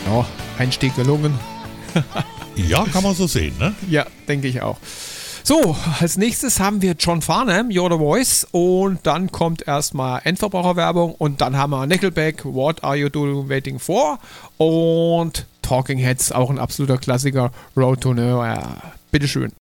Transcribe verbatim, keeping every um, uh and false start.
Ja, Einstieg gelungen. Ja, kann man so sehen, ne? Ja, denke ich auch. So, als nächstes haben wir John Farnham, You're the Voice, und dann kommt erstmal Endverbraucherwerbung und dann haben wir Nickelback, What Are You Doing Waiting For, und Talking Heads, auch ein absoluter Klassiker, Road to Nowhere. Bitteschön.